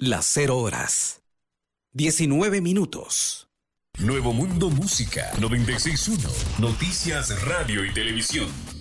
las 0 horas. 19 minutos. Nuevo Mundo Música 96.1. Noticias, radio y televisión.